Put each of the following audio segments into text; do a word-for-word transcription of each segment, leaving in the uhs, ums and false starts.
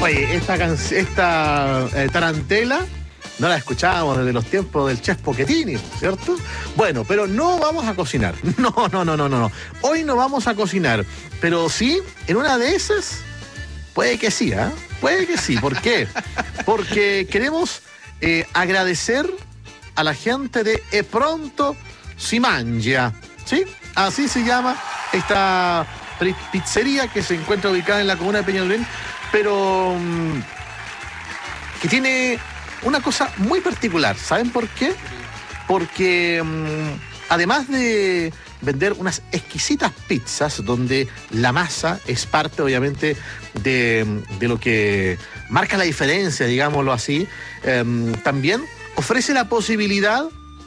Oye, esta, esta eh, tarantela no la escuchábamos desde los tiempos del chef Pochettini, ¿cierto? Bueno, pero no vamos a cocinar. No, no, no, no, no. Hoy no vamos a cocinar. Pero sí, en una de esas, puede que sí, ¿eh? Puede que sí. ¿Por qué? Porque queremos eh, agradecer a la gente de E Pronto Si Mangia, ¿sí? Así se llama esta pizzería que se encuentra ubicada en la comuna de Peñalolén, pero um, que tiene una cosa muy particular. ¿Saben por qué? Porque um, además de vender unas exquisitas pizzas donde la masa es parte, obviamente, de, de lo que marca la diferencia, digámoslo así, um, también ofrece la posibilidad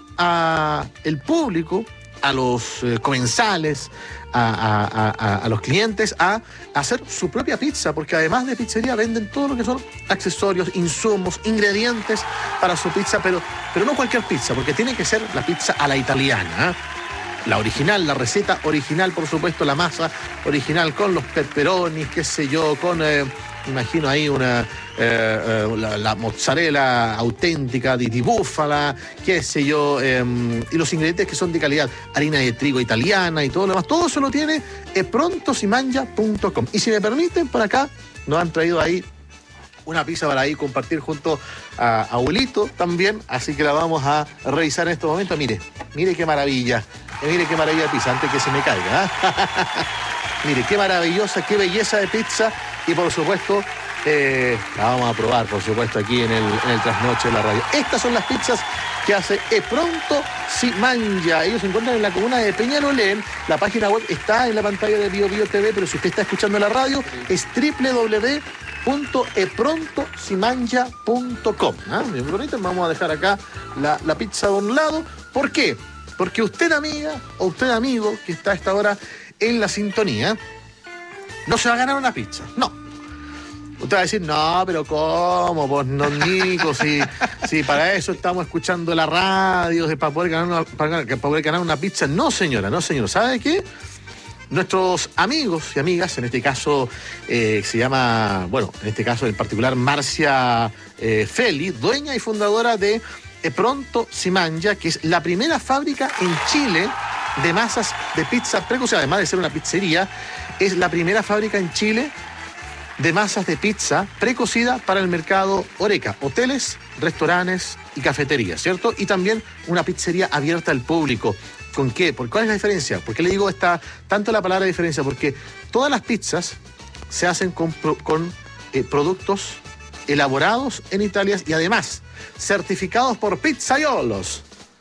a el público, a los eh, comensales, a, a, a, a los clientes, a, a hacer su propia pizza, porque además de pizzería venden todo lo que son accesorios, insumos, ingredientes para su pizza, pero, pero no cualquier pizza, porque tiene que ser la pizza a la italiana, ¿eh? La original, la receta original, por supuesto, la masa original con los pepperonis, qué sé yo, con, eh, imagino ahí una, eh, eh, la, la mozzarella auténtica di, di búfala, qué sé yo, eh, y los ingredientes que son de calidad, harina de trigo italiana y todo lo demás, todo eso lo tiene e pronto si mangia punto com. Y si me permiten, por acá nos han traído ahí una pizza para ahí compartir junto a Abuelito también, así que la vamos a revisar en estos momentos. Mire, mire qué maravilla, mire qué maravilla de pizza, antes que se me caiga, ¿eh? Mire, qué maravillosa, qué belleza de pizza, y por supuesto, eh, la vamos a probar, por supuesto, aquí en el, en el Trasnoche de la radio. Estas son las pizzas que hace E Pronto Si Mangia. Ellos se encuentran en la comuna de Peñalolén. La página web está en la pantalla de Bio Bio T V, pero si usted está escuchando la radio, es doble u doble u doble u punto e pronto si mangia punto com. ¿Ah? Vamos a dejar acá la, la pizza de un lado. ¿Por qué? Porque usted, amiga, o usted, amigo, que está a esta hora en la sintonía, no se va a ganar una pizza. No. Usted va a decir, no, pero ¿cómo? Pues no, Nico, si, si para eso estamos escuchando la radio, para poder ganar una, para, para poder ganar una pizza. No, señora, no, señor. ¿Sabe qué? Nuestros amigos y amigas, en este caso eh, se llama, bueno, en este caso en particular Marcia eh, Feli, dueña y fundadora de E Pronto Si Mangia, que es la primera fábrica en Chile de masas de pizza precocida, además de ser una pizzería, es la primera fábrica en Chile de masas de pizza precocida para el mercado Horeca, hoteles, restaurantes y cafeterías, ¿cierto? Y también una pizzería abierta al público. ¿Con qué? ¿Por cuál es la diferencia? ¿Por qué le digo esta, tanto la palabra diferencia? Porque todas las pizzas se hacen con, con eh, productos elaborados en Italia y además certificados por pizzaiolos,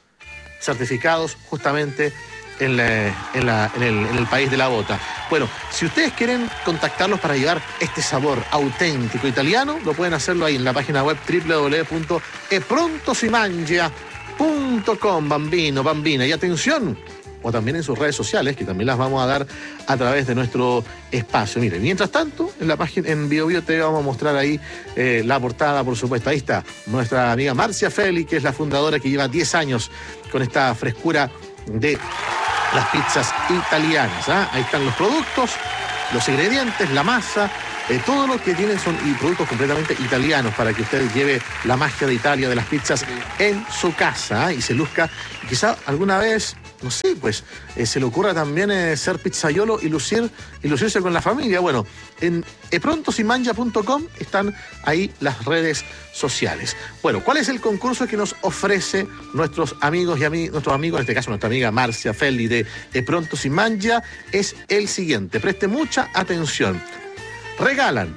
certificados justamente en, la, en, la, en, el, en el país de la bota. Bueno, si ustedes quieren contactarlos para llevar este sabor auténtico italiano, lo pueden hacerlo ahí en la página web doble u doble u doble u punto e pronto si mangia punto com, bambino, bambina. Y atención, o también en sus redes sociales, que también las vamos a dar a través de nuestro espacio. Mire, mientras tanto, en la página, en Bio Bio T V vamos a mostrar ahí eh, la portada, por supuesto. Ahí está nuestra amiga Marcia Feli, que es la fundadora, que lleva diez años con esta frescura de las pizzas italianas, ¿eh? Ahí están los productos, los ingredientes, la masa, eh, todo lo que tienen son y productos completamente italianos para que usted lleve la magia de Italia, de las pizzas, en su casa, ¿eh? Y se luzca. Y quizá alguna vez, no sé, pues eh, se le ocurra también eh, ser pizzaiolo y, lucir, y lucirse con la familia. Bueno, en e pronto si mangia punto com están ahí las redes sociales. Bueno, ¿cuál es el concurso que nos ofrece nuestros amigos y ami- nuestros amigos, en este caso nuestra amiga Marcia Feli de E Pronto Si Mangia? Es el siguiente, preste mucha atención. Regalan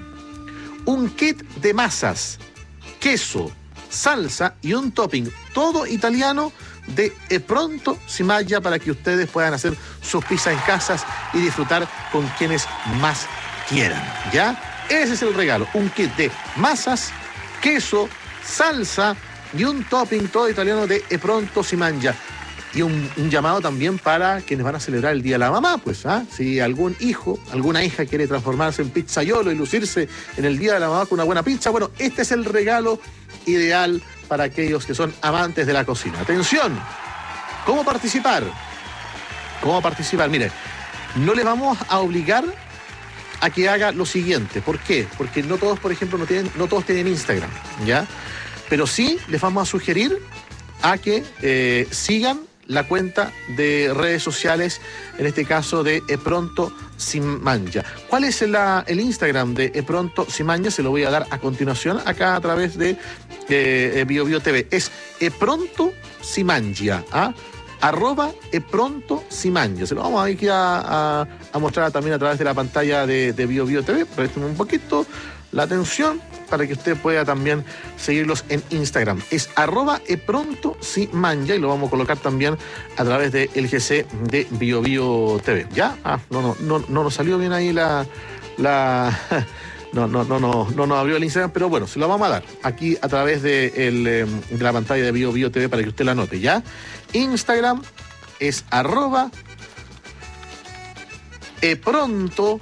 un kit de masas, queso, salsa y un topping, todo italiano, de E Pronto Si Mangia, para que ustedes puedan hacer sus pizzas en casas y disfrutar con quienes más quieran, ¿ya? Ese es el regalo, un kit de masas, queso, salsa y un topping todo italiano de E Pronto Si Mangia. Y un, un llamado también para quienes van a celebrar el Día de la Mamá, pues, ¿ah? Si algún hijo, alguna hija quiere transformarse en pizzaiolo y lucirse en el Día de la Mamá con una buena pizza, bueno, este es el regalo ideal para aquellos que son amantes de la cocina. Atención, ¿cómo participar? ¿Cómo participar? Mire, no les vamos a obligar a que haga lo siguiente. ¿Por qué? Porque no todos, por ejemplo, no, tienen, no todos tienen Instagram, ¿ya? Pero sí les vamos a sugerir a que eh, sigan la cuenta de redes sociales, en este caso de Epronto Simanja. ¿Cuál es la, el Instagram de Epronto Simanja? Se lo voy a dar a continuación acá a través de eh, BioBio T V. Es Epronto Simanja, ¿ah? Arroba Epronto Simanja. Se lo vamos a, ir a, a, a mostrar también a través de la pantalla de, de BioBio T V. Presten un poquito la atención para que usted pueda también seguirlos en Instagram. Es arroba Epronto Simanja y lo vamos a colocar también a través de el G C de BioBio T V. ¿Ya? Ah, no, no, no, no nos salió bien ahí la... la no, no, no, no, no nos abrió el Instagram, pero bueno, se lo vamos a dar aquí a través de, el, de la pantalla de BioBio T V para que usted la anote, ¿ya? Instagram es arroba Epronto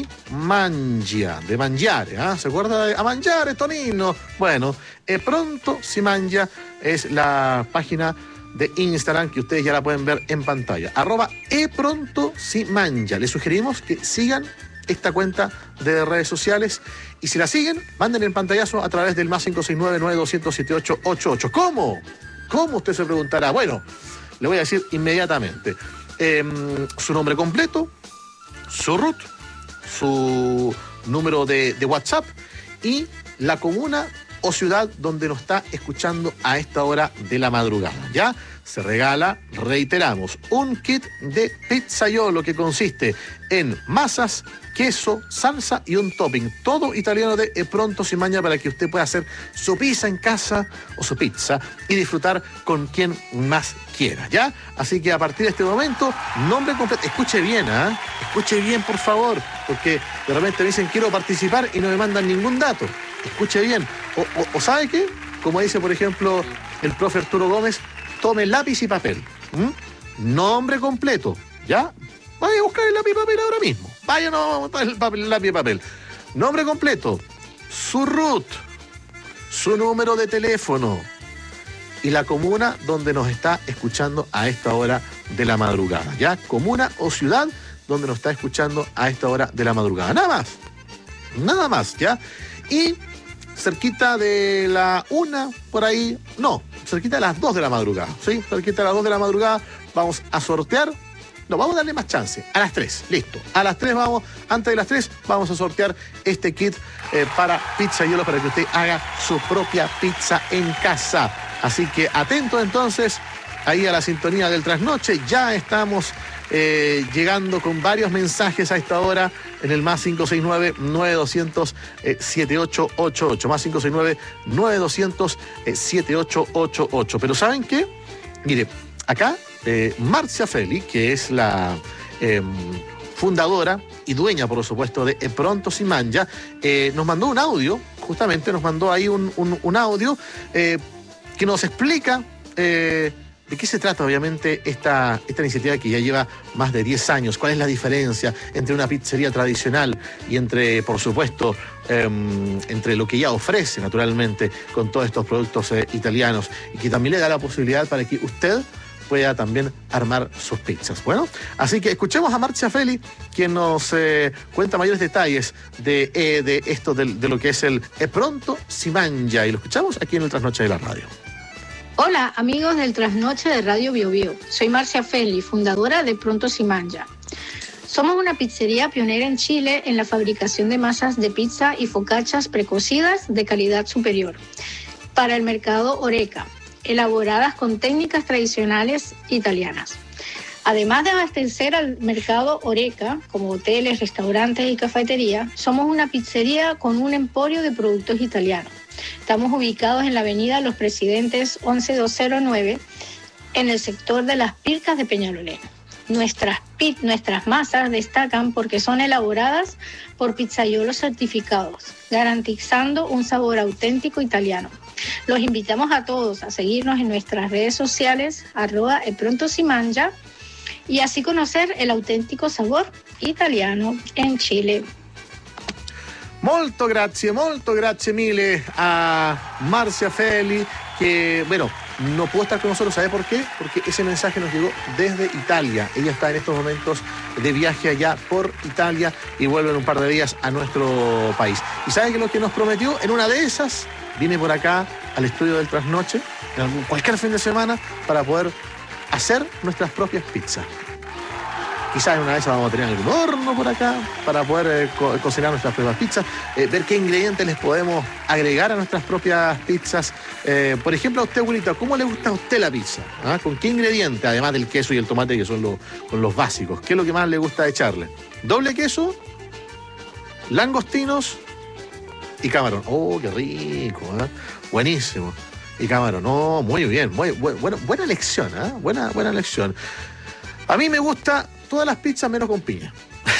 Simanja, de mangiare, ¿eh? ¿Se acuerda de a mangiare, Tonino? Bueno, Epronto Simanja es la página de Instagram que ustedes ya la pueden ver en pantalla. Arroba Epronto Simanja. Les sugerimos que sigan esta cuenta de redes sociales y si la siguen, manden el pantallazo a través del más cinco seis nueve, nueve dos cero cero, siete ocho ocho ocho. ¿Cómo? ¿Cómo? Usted se preguntará. Bueno, le voy a decir inmediatamente. Eh, su nombre completo, su R U T, su número de, de WhatsApp y la comuna o ciudad donde nos está escuchando a esta hora de la madrugada. Ya se regala, reiteramos, un kit de pizzaiolo que consiste en masas, queso, salsa y un topping, todo italiano de Epronto Simanja para que usted pueda hacer su pizza en casa o su pizza y disfrutar con quien más quiera, ¿ya? Así que a partir de este momento, nombre completo, escuche bien, ¿ah? ¿eh? Escuche bien, por favor, porque de repente me dicen quiero participar y no me mandan ningún dato. Escuche bien, o, o, o ¿sabe qué? Como dice, por ejemplo, el profe Arturo Gómez, tome lápiz y papel. ¿Mm? Nombre completo, ¿ya? Vaya a buscar el lápiz y papel ahora mismo. Vaya, no, el, papel, el lápiz y papel. Nombre completo, su R U T, su número de teléfono y la comuna donde nos está escuchando a esta hora de la madrugada, ¿ya? Comuna o ciudad donde nos está escuchando a esta hora de la madrugada. Nada más, nada más, ¿ya? Y cerquita de la una, por ahí, no, cerquita de las dos de la madrugada, ¿sí? Cerquita de las dos de la madrugada vamos a sortear, no, vamos a darle más chance, a las tres, listo. A las tres vamos, antes de las tres, vamos a sortear este kit eh, para pizzaiolo para que usted haga su propia pizza en casa. Así que atento entonces, ahí a la sintonía del trasnoche, ya estamos Eh, llegando con varios mensajes a esta hora en el más cinco seis nueve, nueve dos cero cero, siete ocho ocho ocho, más cinco seis nueve, nueve dos cero cero, siete ocho ocho ocho. Pero ¿saben qué? Mire, acá eh, Marcia Feli, que es la eh, fundadora y dueña, por supuesto, de Epronto Simanja, eh, nos mandó un audio, justamente nos mandó ahí un, un, un audio eh, que nos explica eh, ¿de qué se trata, obviamente, esta, esta iniciativa que ya lleva más de diez años? ¿Cuál es la diferencia entre una pizzería tradicional y entre, por supuesto, eh, entre lo que ya ofrece, naturalmente, con todos estos productos eh, italianos y que también le da la posibilidad para que usted pueda también armar sus pizzas? Bueno, así que escuchemos a Marcia Feli, quien nos eh, cuenta mayores detalles de, eh, de esto, de, de lo que es el Epronto Simanja, y lo escuchamos aquí en el Trasnoche de la Radio. Hola, amigos del Trasnoche de Radio BioBio. Soy Marcia Feli, fundadora de Epronto Simanja. Somos una pizzería pionera en Chile en la fabricación de masas de pizza y focaccias precocidas de calidad superior para el mercado Horeca, elaboradas con técnicas tradicionales italianas. Además de abastecer al mercado Horeca, como hoteles, restaurantes y cafeterías, somos una pizzería con un emporio de productos italianos. Estamos ubicados en la avenida Los Presidentes once mil doscientos nueve, en el sector de Las Pircas de Peñalolén. Nuestras, pit, nuestras masas destacan porque son elaboradas por pizzaiolos certificados, garantizando un sabor auténtico italiano. Los invitamos a todos a seguirnos en nuestras redes sociales, arroba Epronto Simanja, y así conocer el auténtico sabor italiano en Chile. Molto grazie, molto grazie mille a Marcia Feli, que, bueno, no pudo estar con nosotros. ¿Sabe por qué? Porque ese mensaje nos llegó desde Italia. Ella está en estos momentos de viaje allá por Italia y vuelve en un par de días a nuestro país. ¿Y sabe que lo que nos prometió? En una de esas viene por acá al estudio del Trasnoche, en algún, cualquier fin de semana, para poder hacer nuestras propias pizzas. Quizás en una de esas vamos a tener algún horno por acá para poder eh, co cocinar nuestras propias pizzas, eh, ver qué ingredientes les podemos agregar a nuestras propias pizzas. Eh, por ejemplo, a usted, abuelita, ¿cómo le gusta a usted la pizza? ¿Ah? ¿Con qué ingrediente, además del queso y el tomate, que son lo, con los básicos? ¿Qué es lo que más le gusta echarle? ¿Doble queso? ¿Langostinos? Y camarón. ¡Oh, qué rico! ¿eh? Buenísimo. Y camarón. No, muy bien. Muy, bu bueno, buena elección, ¿eh? Buena, buena elección. A mí me gusta todas las pizzas menos con piña.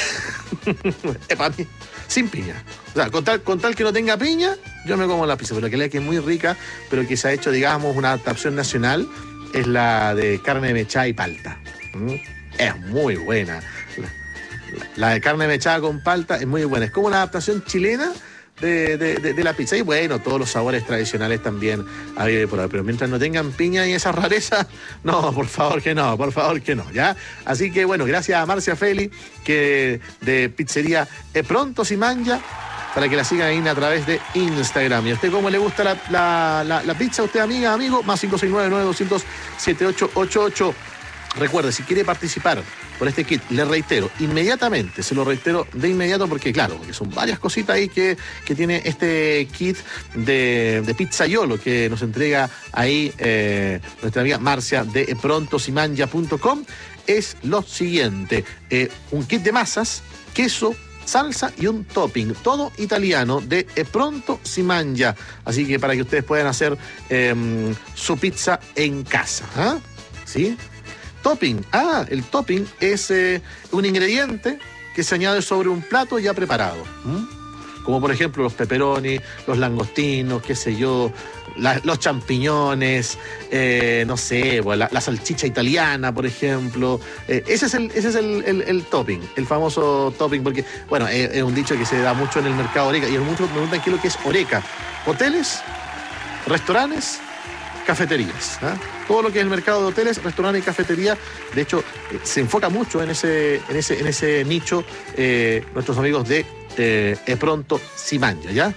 Es para mí, sin piña. O sea, con tal, con tal que no tenga piña, yo me como la pizza. Pero que la que es muy rica, pero que se ha hecho, digamos, una adaptación nacional, es la de carne mechada y palta. ¿Mm? Es muy buena. La, la de carne mechada con palta es muy buena. Es como una adaptación chilena De, de, de, de la pizza. Y bueno, todos los sabores tradicionales también hay por ahí, pero mientras no tengan piña y esa rareza, no, por favor que no, por favor que no, ¿ya? Así que bueno, gracias a Marcia Feli, que de pizzería E Pronto Si Mangia, para que la sigan ahí a través de Instagram. ¿Y a usted cómo le gusta la, la, la, la pizza? ¿Usted, amiga, amigo? Más cinco seis nueve, nueve dos cero cero, siete ocho ocho ocho. Recuerde, si quiere participar por este kit, le reitero, inmediatamente, se lo reitero de inmediato porque, claro, porque son varias cositas ahí que, que tiene este kit de, de Pizzaiolo que nos entrega ahí eh, nuestra amiga Marcia de pronto si mangia punto com. Es lo siguiente, eh, un kit de masas, queso, salsa y un topping, todo italiano de E Pronto Si Mangia. Así que para que ustedes puedan hacer eh, su pizza en casa, ¿ah? ¿Sí? Topping. Ah, el topping es eh, un ingrediente que se añade sobre un plato ya preparado. ¿Mm? Como por ejemplo los pepperoni, los langostinos, qué sé yo, la, los champiñones, eh, no sé, bueno, la, la salchicha italiana, por ejemplo. Eh, ese es, el, ese es el, el, el topping, el famoso topping, porque, bueno, es, es un dicho que se da mucho en el mercado Oreca, y muchos me preguntan qué es lo que es Oreca. Hoteles, restaurantes, cafeterías, ¿eh? Todo lo que es el mercado de hoteles, restaurantes y cafeterías, de hecho, eh, se enfoca mucho en ese, en ese, en ese nicho eh, nuestros amigos de eh, E Pronto Si Mangia, ¿ya?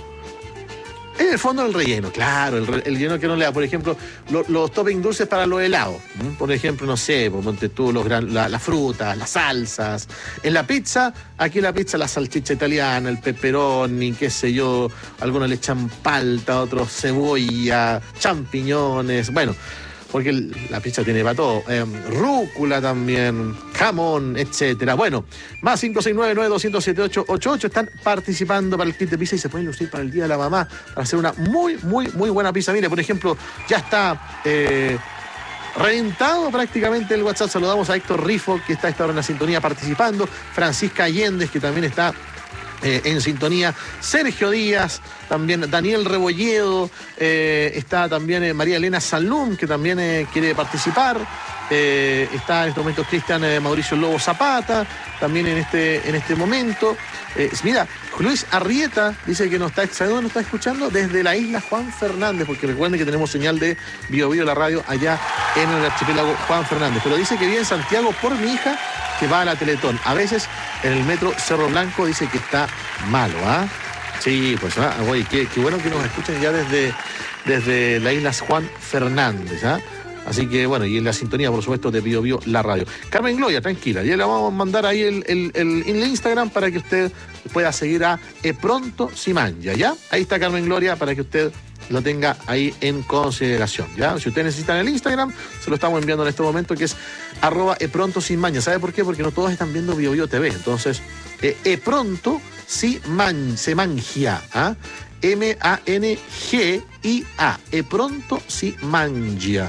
En el fondo el relleno, claro, el, el relleno que no le da, por ejemplo, lo, los toppings dulces para los helados, ¿m? Por ejemplo, no sé, por monte tú, los gran, la, las frutas, las salsas. En la pizza, aquí en la pizza la salchicha italiana, el pepperoni, qué sé yo, algunos le echan palta, otros cebolla, champiñones, bueno, porque el, la pizza tiene para todo, eh, rúcula también, jamón, etcétera. Bueno, más cinco seis nueve, nueve dos cero cero, siete ocho ocho ocho están participando para el kit de pizza y se pueden lucir para el Día de la Mamá, para hacer una muy, muy, muy buena pizza. Mire, por ejemplo, ya está eh, reventado prácticamente el WhatsApp. Saludamos a Héctor Rifo, que está a esta hora en la sintonía participando, Francisca Allende, que también está Eh, en sintonía, Sergio Díaz, también Daniel Rebolledo, eh, está también eh, María Elena Salum, que también eh, quiere participar, eh, está en estos momentos Cristian eh, Mauricio Lobo Zapata, también en este, en este momento. Eh, mira, Luis Arrieta dice que nos está, ¿sabe dónde nos está escuchando? Desde la isla Juan Fernández, porque recuerden que tenemos señal de Bio Bio, la radio, allá en el archipiélago Juan Fernández, pero dice que vive en Santiago por mi hija, que va a la Teletón. A veces en el metro Cerro Blanco dice que está malo, ¿ah? Sí, pues, ¿ah? Oye, qué, qué bueno que nos escuchen ya desde, desde la isla Juan Fernández, ¿ah? Así que, bueno, y en la sintonía, por supuesto, de Bio Bio, la radio. Carmen Gloria, tranquila, ya le vamos a mandar ahí el, el, el, el Instagram para que usted pueda seguir a E Pronto Si Mangia, ¿ya? Ahí está Carmen Gloria para que usted lo tenga ahí en consideración, ¿ya? Si ustedes necesitan el Instagram, se lo estamos enviando en este momento, que es arroba E Pronto Si Mangia. ¿Sabe por qué? Porque no todos están viendo Bio Bio T V. Entonces, eh, E Pronto Si Man, Se Mangia, ¿ah? M A N G I A. E Pronto Si Mangia.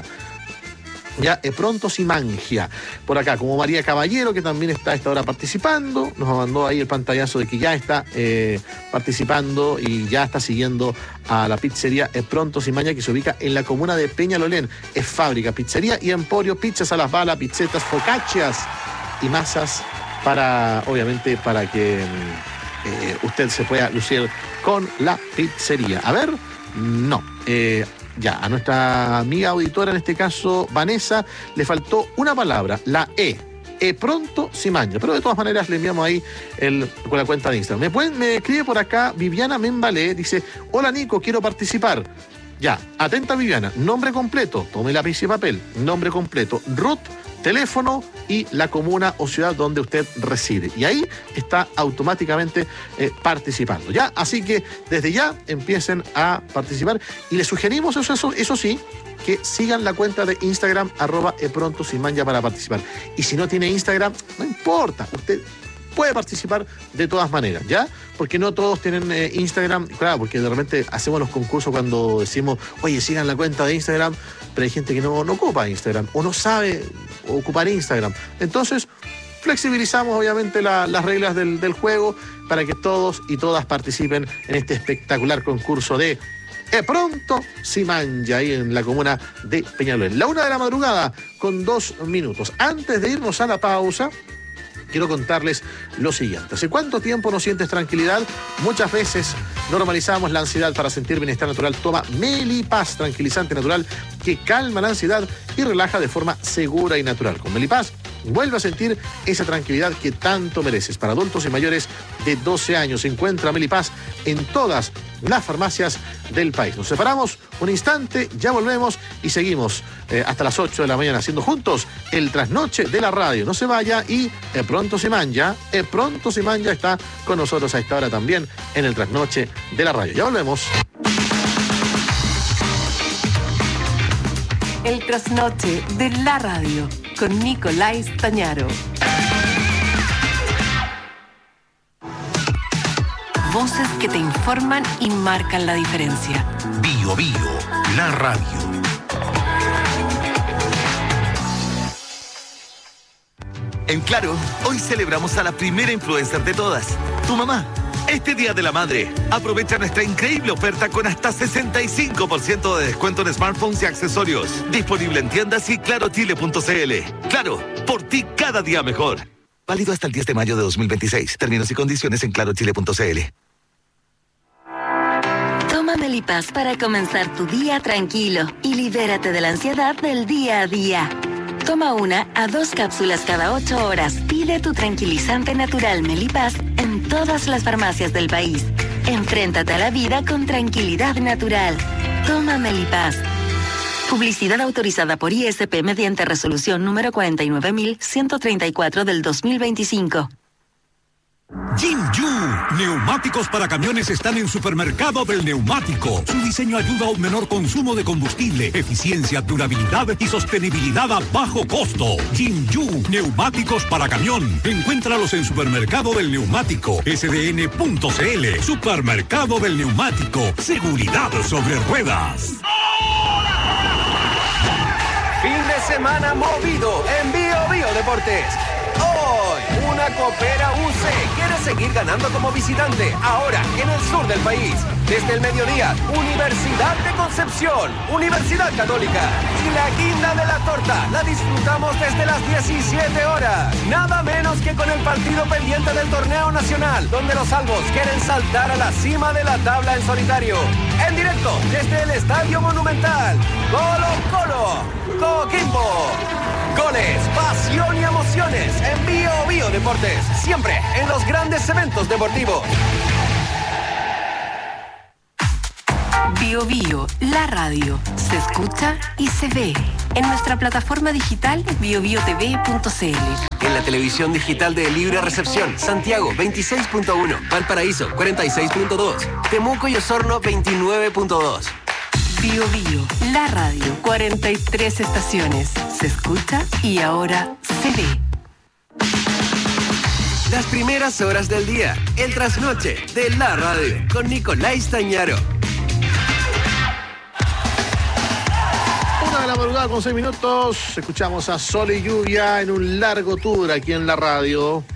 Ya, E Pronto Si Mangia. Por acá, como María Caballero, que también está a esta hora participando, nos mandó ahí el pantallazo de que ya está eh, participando y ya está siguiendo a la pizzería E Pronto Si Mangia, que se ubica en la comuna de Peñalolén. Es fábrica, pizzería y emporio, pizzas a las balas, pizzetas, focaccias y masas para, obviamente, para que eh, usted se pueda lucir con la pizzería. A ver, no, eh, Ya, a nuestra amiga auditora, en este caso Vanessa, le faltó una palabra, la E. E pronto Simanja. Pero de todas maneras le enviamos ahí el, con la cuenta de Instagram. Me, pueden, me escribe por acá Viviana Membalé, dice: hola Nico, quiero participar. Ya, atenta Viviana, nombre completo, tome lápiz y papel, nombre completo, Ruth, teléfono y la comuna o ciudad donde usted reside. Y ahí está automáticamente eh, participando. ¿Ya? Así que desde ya empiecen a participar y les sugerimos, eso, eso, eso sí, que sigan la cuenta de Instagram, arroba eprontosimanja para participar. Y si no tiene Instagram, no importa, usted puede participar de todas maneras, ¿ya? Porque no todos tienen eh, Instagram, claro, porque de repente hacemos los concursos cuando decimos, oye, sigan la cuenta de Instagram, pero hay gente que no, no ocupa Instagram o no sabe ocupar Instagram. Entonces, flexibilizamos obviamente la, las reglas del, del juego para que todos y todas participen en este espectacular concurso de E pronto Simanja, ahí en la comuna de Peñalolén. La una de la madrugada con dos minutos. Antes de irnos a la pausa, quiero contarles lo siguiente. ¿Hace cuánto tiempo no sientes tranquilidad? Muchas veces normalizamos la ansiedad. Para sentir bienestar natural, toma Melipaz, tranquilizante natural que calma la ansiedad y relaja de forma segura y natural. Con Melipaz, vuelve a sentir esa tranquilidad que tanto mereces. Para adultos y mayores de doce años, encuentra Melipaz en todas las farmacias del país. Nos separamos un instante, ya volvemos y seguimos eh, hasta las ocho de la mañana haciendo juntos el trasnoche de la radio. No se vaya y eh, pronto Simanja, eh, pronto Simanja está con nosotros a esta hora también en el trasnoche de la radio. Ya volvemos. El trasnoche de la radio con Nicolás Tañaro. Voces que te informan y marcan la diferencia. Bio Bio, la radio. En Claro, hoy celebramos a la primera influencer de todas, tu mamá. Este Día de la Madre, aprovecha nuestra increíble oferta con hasta sesenta y cinco por ciento de descuento en smartphones y accesorios. Disponible en tiendas y claro chile punto c l. Claro, por ti cada día mejor. Válido hasta el diez de mayo de dos mil veintiséis. Términos y condiciones en claro chile punto c l. Toma Melipaz para comenzar tu día tranquilo y libérate de la ansiedad del día a día. Toma una a dos cápsulas cada ocho horas. Pide tu tranquilizante natural Melipaz en todas las farmacias del país. Enfréntate a la vida con tranquilidad natural. Toma Melipaz. Publicidad autorizada por I S P mediante resolución número cuarenta y nueve mil ciento treinta y cuatro del dos mil veinticinco. Jinju, neumáticos para camiones están en Supermercado del Neumático. Su diseño ayuda a un menor consumo de combustible, eficiencia, durabilidad y sostenibilidad a bajo costo. Jinju, neumáticos para camión. Encuéntralos en Supermercado del Neumático, S D N punto c l. Supermercado del Neumático, seguridad sobre ruedas. Fin de semana movido en Bio Bio Deportes. Hoy, una Copera U C quiere seguir ganando como visitante, ahora en el sur del país. Desde el mediodía, Universidad de Concepción, Universidad Católica. Y la guinda de la torta la disfrutamos desde las diecisiete horas. Nada menos que con el partido pendiente del torneo nacional, donde los albos quieren saltar a la cima de la tabla en solitario. En directo, desde el Estadio Monumental. Colo Colo, Coquimbo. Goles, pasión y emociones en Bio Bio Deportes. Siempre en los grandes eventos deportivos. Bio Bio, la radio. Se escucha y se ve. En nuestra plataforma digital bio bio t v punto c l. En la televisión digital de Libre Recepción, Santiago veintiséis punto uno, Valparaíso cuarenta y seis punto dos, Temuco y Osorno veintinueve punto dos. Bio Bio, la radio. cuarenta y tres estaciones. Se escucha y ahora se ve. Las primeras horas del día, el trasnoche de la radio, con Nicolás Tañaro. Una de la madrugada con seis minutos. Escuchamos a Sol y Lluvia en un largo tour aquí en la radio.